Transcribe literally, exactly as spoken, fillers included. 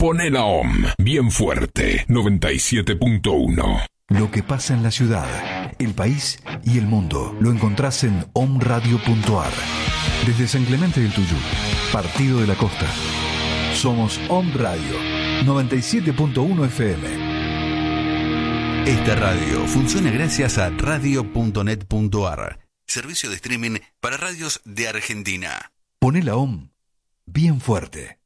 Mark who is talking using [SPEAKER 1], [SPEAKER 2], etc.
[SPEAKER 1] Poné la O M bien fuerte, noventa y siete punto uno.
[SPEAKER 2] Lo que pasa en la ciudad, el país y el mundo lo encontrás en omradio punto ar. Desde San Clemente del Tuyú, Partido de la Costa. Somos Om Radio, noventa y siete punto uno F M.
[SPEAKER 3] Esta radio funciona gracias a radio punto net punto ar, servicio de streaming para radios de Argentina.
[SPEAKER 2] Poné la O M bien fuerte.